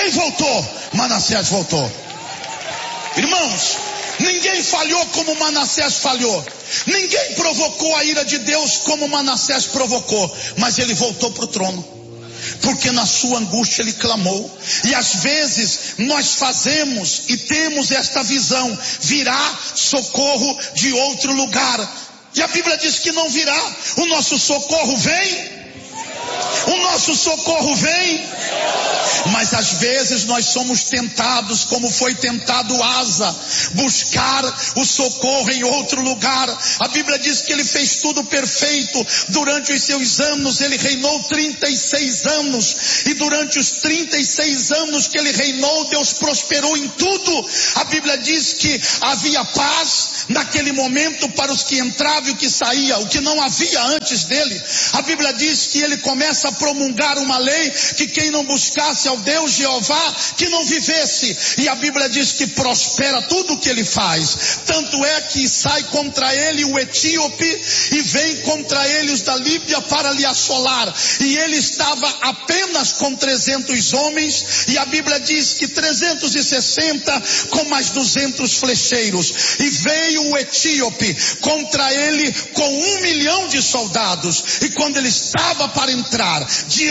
Quem voltou? Manassés voltou. Irmãos, ninguém falhou como Manassés falhou. Ninguém provocou a ira de Deus como Manassés provocou. Mas ele voltou para o trono. Porque na sua angústia ele clamou. E às vezes nós fazemos e temos esta visão: virá socorro de outro lugar. E a Bíblia diz que não virá. O nosso socorro vem. O nosso socorro vem. Mas às vezes nós somos tentados, como foi tentado Asa, buscar o socorro em outro lugar. A Bíblia diz que ele fez tudo perfeito. Durante os seus anos ele reinou 36 anos. E durante os 36 anos que ele reinou, Deus prosperou em tudo. A Bíblia diz que havia paz naquele momento para os que entravam e o que saía, o que não havia antes dele. A Bíblia diz que ele começa a promulgar uma lei que quem não buscasse ao Deus Jeová, que não vivesse. E a Bíblia diz que prospera tudo o que ele faz. Tanto é que sai contra ele o etíope e vem contra ele os da Líbia para lhe assolar. E ele estava apenas com 300 homens, e a Bíblia diz que 360 com mais 200 flecheiros. E veio o etíope contra ele com 1 milhão de soldados. E quando ele estava para entrar,